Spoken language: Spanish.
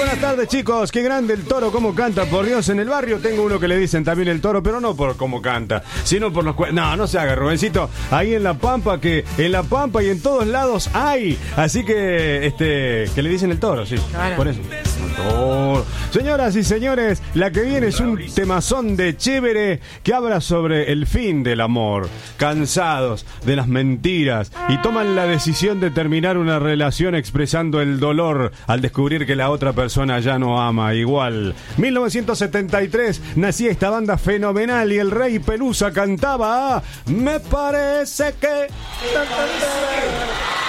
Buenas tardes, chicos. Qué grande el Toro, cómo canta, por Dios. En el barrio tengo uno que le dicen también el Toro, pero no por cómo canta, sino por los... No se haga, Rubencito. Ahí en La Pampa, que en La Pampa y en todos lados hay. Así que, que le dicen el Toro, sí. Claro. Por eso. Toro. Señoras y señores, la que viene es un temazón de Chévere que habla sobre el fin del amor. Cansados de las mentiras y toman la decisión de terminar una relación expresando el dolor al descubrir que la otra persona ya no ama igual. 1973 nacía esta banda fenomenal y el Rey Pelusa cantaba Me parece que...